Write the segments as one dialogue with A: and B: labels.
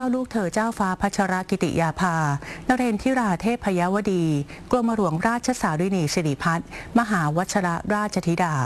A: ลูกเธอเจ้าฟ้าพัชรกิติยาภานเรนทิราเทพยวดีกรมหลวงราชสารินีสิริพัฒน์มหาวชรราชธิดา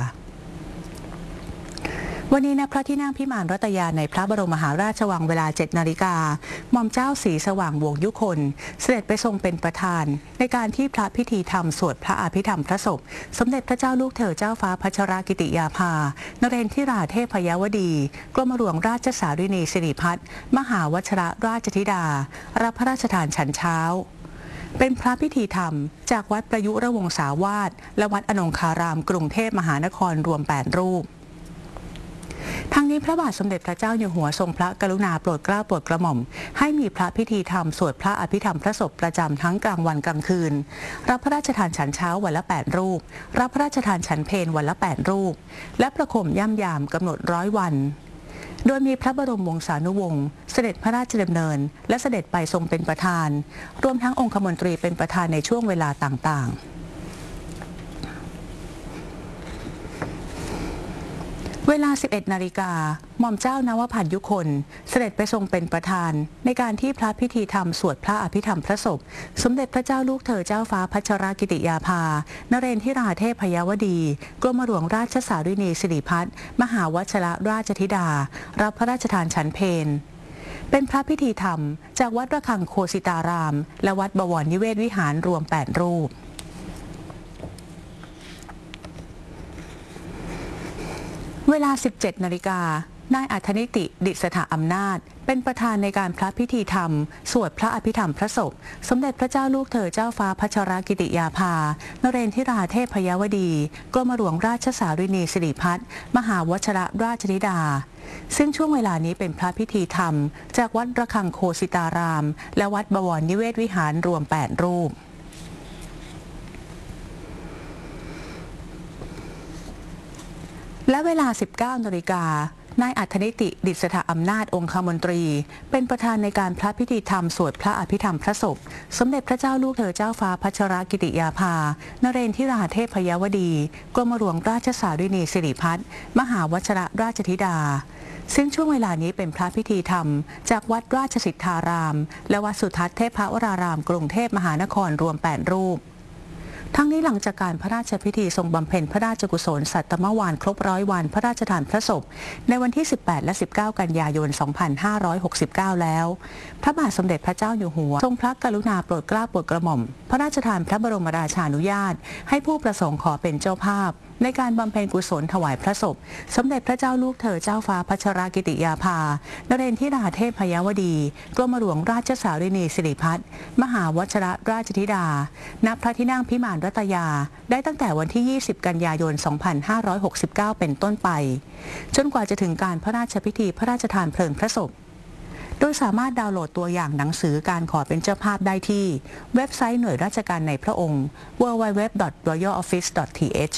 A: วันนี้ณพระที่นั่งพิมานรัตยาในพระบรมมหาราชวังเวลา 7 นาฬิกาหม่อมเจ้าศรีสว่างวงศ์ยุคนเสด็จไปทรงเป็นประธานในการที่พระพิธีธรรมสวดพระอภิธรรมพระศพสมเด็จพระเจ้าลูกเธอเจ้าฟ้าพัชรกิติยาภานเรนทิราเทพยวดีกรมหลวงราชสารินีสิริพัฒน์มหาวชรราชธิดารับพระราชทานฉันเช้าเป็นพระพิธีธรรมจากวัดประยุรวงศาวาสและวัดอนงคารามกรุงเทพมหานครรวม 8 รูปทั้งนี้พระบาทสมเด็จพระเจ้าอยู่หัวทรงพระกรุณาโปรดเกล้าโปรดกระหม่อมให้มีพระพิธีธรรมสวดพระอภิธรรมพระศพประจำทั้งกลางวันกลางคืนรับพระราชทานฉันเช้าวันละ 8 รูปรับพระราชทานฉันเพลวันละ 8 รูปและประโคมย่ำยามกำหนด100 วันโดยมีพระบรมวงศานุวงศ์เสด็จพระราชดำเนินและเสด็จไปทรงเป็นประธานรวมทั้งองคมนตรีเป็นประธานในช่วงเวลาต่างๆเวลา 11 นาฬิกาหม่อมเจ้านวพันธ์ยุคนเสด็จไปทรงเป็นประธานในการที่พระพิธีธรรมสวดพระอภิธรรมพระศพสมเด็จพระเจ้าลูกเธอเจ้าฟ้าพัชรกิติยาภานเรนทิราเทพยวดีกรมหลวงราชสารินีสิริพัฒน์มหาวชรราชธิดารับพระราชทานฉันเพลเป็นพระพิธีธรรมจากวัดระฆังโคสิตารามและวัดบวรนิเวศวิหารรวม 8 รูปเวลา 17 นาฬิกานายอัธนิติดิษฐอำนาจเป็นประธานในการพระพิธีธรรมสวดพระอภิธรรมพระศพสมเด็จพระเจ้าลูกเธอเจ้าฟ้าพัชรกิติยาภานเรนทิราเทพยวดีกรมหลวงราชสารินีสิริพัฒน์มหาวชรราชธิดาซึ่งช่วงเวลานี้เป็นพระพิธีธรรมจากวัดระฆังโคสิตารามและวัดบวรนิเวศวิหารรวม 8 รูปและเวลา 19 นาฬิกานายอัธนิติดิษฐอำนาจองคมนตรีเป็นประธานในการพระพิธีธรรมสวดพระอภิธรรมพระศพสมเด็จพระเจ้าลูกเธอเจ้าฟ้าพัชรกิติยาภานเรนทิราเทพยวดีกรมหลวงราชสารินีสิริพัฒน์มหาวชรราชธิดาซึ่งช่วงเวลานี้เป็นพระพิธีธรรมจากวัดราชสิทธารามและวัดสุทัศน์เทพวรารามกรุงเทพมหานครรวม 8 รูปทั้งนี้หลังจากการพระราชพิธีทรงบำเพ็ญพระราชกุศลสัตตมวานครบ100 วันพระราชทานพระศพในวันที่ 18 และ 19 กันยายน 2569 แล้วพระบาทสมเด็จพระเจ้าอยู่หัวทรงพระกรุณาโปรดเกล้าโปรดกระหม่อมพระราชทานพระบรมราชานุญาตให้ผู้ประสงค์ขอเป็นเจ้าภาพในการบำเพ็ญกุศลถวายพระศพสมเด็จพระเจ้าลูกเธอเจ้าฟ้าพัชรกิติยาภานเรนทิราเทพยวดีกรมหลวงราชสารินีสิริพัฒน์มหาวชรราชธิดาณพระที่นั่งพิมานรัตยาได้ตั้งแต่วันที่ 20 กันยายน 2569 เป็นต้นไปจนกว่าจะถึงการพระราชพิธีพระราชทานเพลิงพระศพโดยสามารถดาวน์โหลดตัวอย่างหนังสือการขอเป็นเจ้าภาพได้ที่เว็บไซต์หน่วยราชการในพระองค์ www.royaloffice.th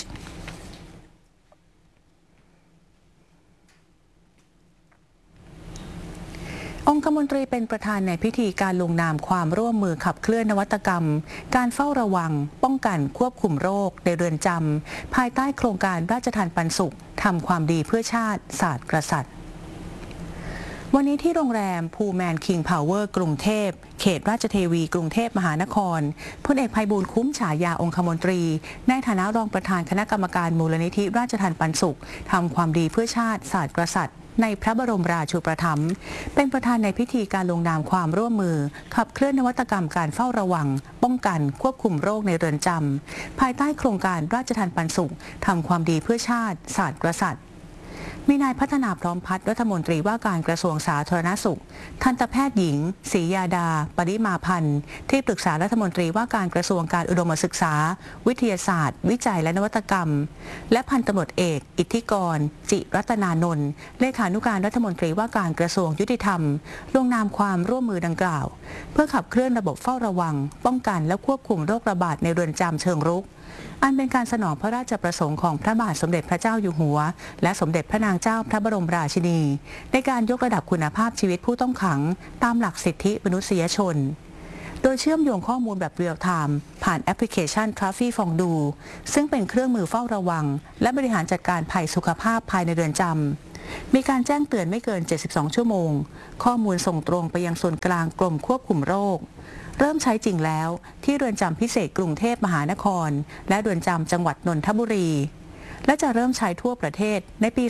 A: องคมนตรีเป็นประธานในพิธีการลงนามความร่วมมือขับเคลื่อนนวัตกรรมการเฝ้าระวังป้องกันควบคุมโรคในเรือนจำภายใต้โครงการราชทานปันสุขทำความดีเพื่อชาติศาสตร์กษัตริย์วันนี้ที่โรงแรมพูแมนคิงพาวเวอร์กรุงเทพเขตราชเทวีกรุงเทพมหานครพลเอกไพบูลย์คุ้มฉายาองคมนตรีในฐานะรองประธานคณะกรรมการมูลนิธิราชทานปันสุขทำความดีเพื่อชาติศาสตร์กษัตริย์ในพระบรมราชูปถัมภ์เป็นประธานในพิธีการลงนามความร่วมมือขับเคลื่อนนวัตกรรมการเฝ้าระวังป้องกันควบคุมโรคในเรือนจำภายใต้โครงการราชทานปันสุขทำความดีเพื่อชาติศาสตร์กษัตริย์มีนายพัฒนาพร้อมพัฒน์รัฐมนตรีว่าการกระทรวงสาธารณสุขทันตแพทย์หญิงศรียาดาปริมาพันธ์ที่ปรึกษารัฐมนตรีว่าการกระทรวงการอุดมศึกษาวิทยาศาสตร์วิจัยและนวัตกรรมและพันตำรวจเอกอิทธิกรจิรัตนานนท์เลขานุการรัฐมนตรีว่าการกระทรวงยุติธรรมลงนามความร่วมมือดังกล่าวเพื่อขับเคลื่อนระบบเฝ้าระวังป้องกันและควบคุมโรคระบาดในเรือนจำเชิงรุกอันเป็นการสนองพระราชประสงค์ของพระบาทสมเด็จพระเจ้าอยู่หัวและสมเด็จพระนางเจ้าพระบรมราชินีในการยกระดับคุณภาพชีวิตผู้ต้องขังตามหลักสิทธิมนุษยชนโดยเชื่อมโยงข้อมูลแบบเรียลไทม์ผ่านแอปพลิเคชัน Trafi Fondue ซึ่งเป็นเครื่องมือเฝ้าระวังและบริหารจัดการภัยสุขภาพภายในเรือนจำมีการแจ้งเตือนไม่เกิน 72 ชั่วโมงข้อมูลส่งตรงไปยังส่วนกลางกรมควบคุมโรคเริ่มใช้จริงแล้วที่เรือนจำพิเศษกรุงเทพมหานครและเรือนจำจังหวัดนนทบุรีและจะเริ่มใช้ทั่วประเทศในปี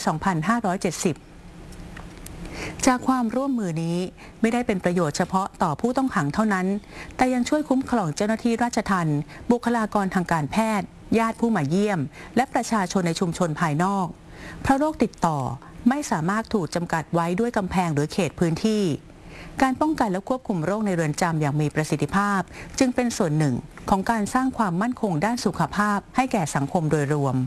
A: 2570 จากความร่วมมือนี้ไม่ได้เป็นประโยชน์เฉพาะต่อผู้ต้องขังเท่านั้นแต่ยังช่วยคุ้มครองเจ้าหน้าที่ราชทัณฑ์บุคลากรทางการแพทย์ญาติผู้มาเยี่ยมและประชาชนในชุมชนภายนอกเพราะโรคติดต่อไม่สามารถถูกจำกัดไว้ด้วยกำแพงหรือเขตพื้นที่การป้องกันและควบคุมโรคในเรือนจำอย่างมีประสิทธิภาพจึงเป็นส่วนหนึ่งของการสร้างความมั่นคงด้านสุขภาพให้แก่สังคมโดยรวม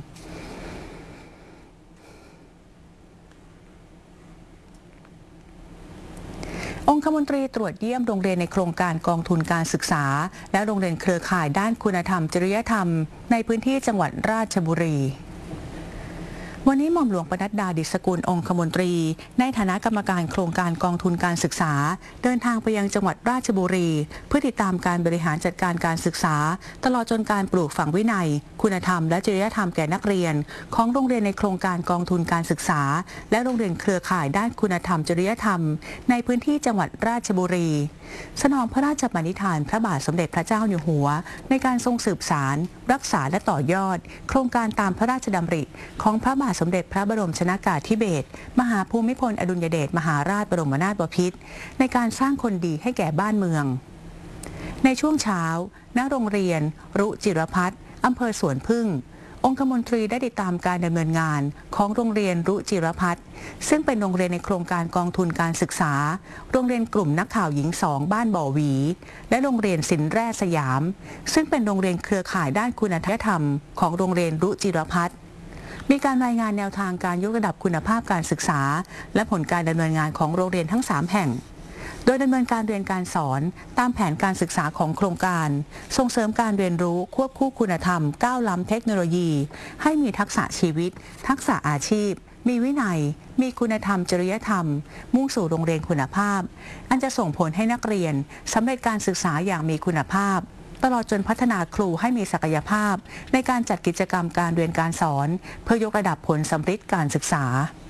A: องคมนตรีตรวจเยี่ยมโรงเรียนในโครงการกองทุนการศึกษาและโรงเรียนเครือข่ายด้านคุณธรรมจริยธรรมในพื้นที่จังหวัดราชบุรีวันนี้หม่อมหลวงปนัดดา ดิษฐกุลองคมนตรีในฐานะกรรมการโครงการกองทุนการศึกษาเดินทางไปยังจังหวัดราชบุรีเพื่อติดตามการบริหารจัดการการศึกษาตลอดจนการปลูกฝังวินัยคุณธรรมและจริยธรรมแก่นักเรียนของโรงเรียนในโครงการกองทุนการศึกษาและโรงเรียนเครือข่ายด้านคุณธรรมจริยธรรมในพื้นที่จังหวัดราชบุรีสนองพระราชปณิธานพระบาทสมเด็จพระเจ้าอยู่หัวในการทรงสืบสานรักษาและต่อยอดโครงการตามพระราชดำริของพระบาทสมเด็จพระบรมชนกาธิเบศรมหาภูมิพลอดุลยเดชมหาราชบรมนาถบพิตรในการสร้างคนดีให้แก่บ้านเมืองในช่วงเช้าณโรงเรียนรุจิรพัฒน์อำเภอสวนพึ่งองคมนตรีได้ติดตามการดำเนินงานของโรงเรียนรุจิรพัฒน์ซึ่งเป็นโรงเรียนในโครงการกองทุนการศึกษาโรงเรียนกลุ่มนักข่าวหญิง2บ้านบ่อหวีและโรงเรียนศิลป์แร่สยามซึ่งเป็นโรงเรียนเครือข่ายด้านคุณธรรมของโรงเรียนรุจิรพัฒน์มีการรายงานแนวทางการยกระดับคุณภาพการศึกษาและผลการดำเนินงานของโรงเรียนทั้ง3แห่งโดยดำเนินการเรียนการสอนตามแผนการศึกษาของโครงการส่งเสริมการเรียนรู้ควบคู่คุณธรรมก้าวล้ำเทคโนโลยีให้มีทักษะชีวิตทักษะอาชีพมีวินัยมีคุณธรรมจริยธรรมมุ่งสู่โรงเรียนคุณภาพอันจะส่งผลให้นักเรียนสำเร็จการศึกษาอย่างมีคุณภาพตลอดจนพัฒนาครูให้มีศักยภาพในการจัดกิจกรรมการเรียนการสอนเพื่อยกระดับผลสำฤทธิ์การศึกษา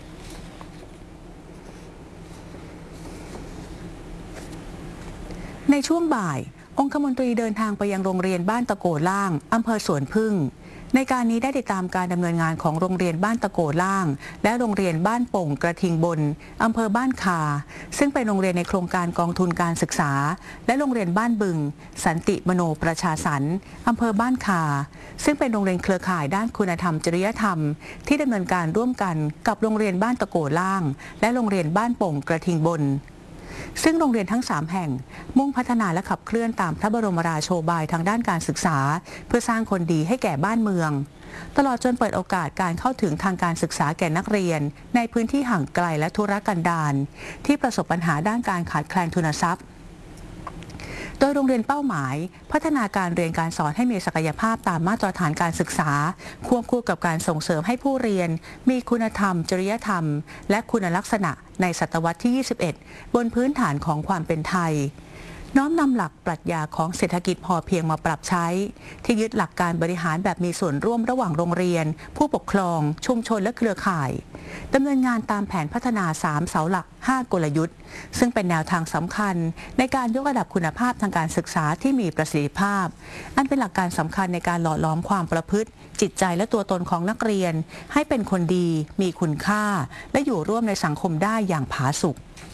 A: ในช่วงบ่ายองคมนตรีเดินทางไปยังโรงเรียนบ้านตะโกล่างอำเภอสวนพึ่งในการนี้ได้ติดตามการดำเนินงานของโรงเรียนบ้านตะโกล่างและโรงเรียนบ้านโป่งกระทิงบนอำเภอบ้านคาซึ่งเป็นโรงเรียนในโครงการกองทุนการศึกษาและโรงเรียนบ้านบึงสันติมโนประชาสรรค์อำเภอบ้านคาซึ่งเป็นโรงเรียนเครือข่ายด้านคุณธรรมจริยธรรมที่ดำเนินการร่วมกันกับโรงเรียนบ้านตะโกล่างและโรงเรียนบ้านโป่งกระทิงบนซึ่งโรงเรียนทั้ง3แห่งมุ่งพัฒนาและขับเคลื่อนตามพระบรมราโชบายทางด้านการศึกษาเพื่อสร้างคนดีให้แก่บ้านเมืองตลอดจนเปิดโอกาสการเข้าถึงทางการศึกษาแก่นักเรียนในพื้นที่ห่างไกลและทุรกันดารที่ประสบปัญหาด้านการขาดแคลนทุนทรัพย์โดยโรงเรียนเป้าหมายพัฒนาการเรียนการสอนให้มีศักยภาพตามมาตรฐานการศึกษาควบคู่กับการส่งเสริมให้ผู้เรียนมีคุณธรรมจริยธรรมและคุณลักษณะในศตวรรษที่ 21 บนพื้นฐานของความเป็นไทยน้อมนำหลักปรัชญาของเศรษฐกิจพอเพียงมาปรับใช้ที่ยึดหลักการบริหารแบบมีส่วนร่วมระหว่างโรงเรียนผู้ปกครองชุมชนและเครือข่ายดำเนินงานตามแผนพัฒนา3เสาหลัก5กลยุทธ์ซึ่งเป็นแนวทางสำคัญในการยกระดับคุณภาพทางการศึกษาที่มีประสิทธิภาพอันเป็นหลักการสำคัญในการหล่อหลอมความประพฤติจิตใจและตัวตนของนักเรียนให้เป็นคนดีมีคุณค่าและอยู่ร่วมในสังคมได้อย่างผาสุก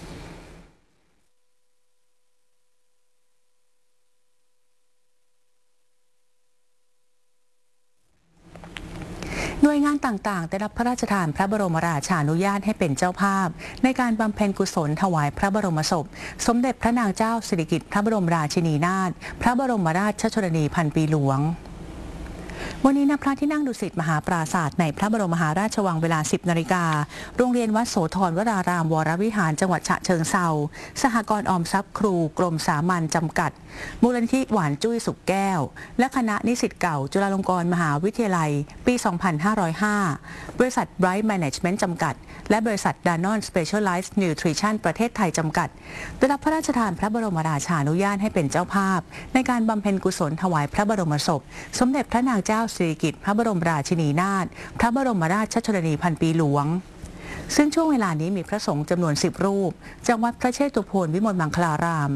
A: หน่วยงานต่างๆได้รับพระราชทานพระบรมราชานุญาตให้เป็นเจ้าภาพในการบำเพ็ญกุศลถวายพระบรมศพสมเด็จพระนางเจ้าสิริกิติ์พระบรมราชินีนาถพระบรมราชชนนีพันปีหลวงวันนี้ณพระที่นั่งดุสิตมหาปราศาสตร์ในพระบรมมหาราชวังเวลา 10 นาฬิกาโรงเรียนวัดโสธรวรารามวรวิหารจังหวัดฉะเชิงเทราสหกรณ์ออมทรัพย์ครูกรมสามัญจำกัดมูลนิธิหวานจุ้ยสุขแก้วและคณะนิสิตเก่าจุฬาลงกรณ์มหาวิทยาลัยปี 2505 บริษัท Bright Management จำกัดและบริษัท Danone Specialized Nutrition ประเทศไทยจำกัดได้รับพระราชทานพระบรมราชานุญาตให้เป็นเจ้าภาพในการบำเพ็ญกุศลถวายพระบรมศพสมเด็จพระนางเจ้าสิริกิติ์พระบรมราชินีนาถพระบรมราชชนนีพันปีหลวงซึ่งช่วงเวลานี้มีพระสงฆ์จำนวน10 รูปจากวัดพระเชตุพนวิมลมังคลาราม